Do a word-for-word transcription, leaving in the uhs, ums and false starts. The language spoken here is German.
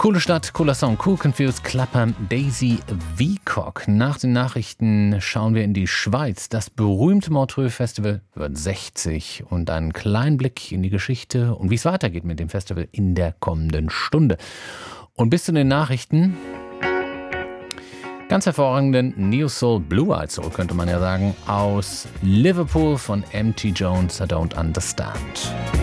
Coole Stadt, cooler Song, Cool Confused, Clapham, Daisy Veacock. Nach den Nachrichten schauen wir in die Schweiz. Das berühmte Montreux Festival wird sechzig und einen kleinen Blick in die Geschichte und wie es weitergeht mit dem Festival in der kommenden Stunde. Und bis zu den Nachrichten ganz hervorragenden Neo Soul Blue Eyed Soul, könnte man ja sagen, aus Liverpool von M T Jones, I Don't Understand.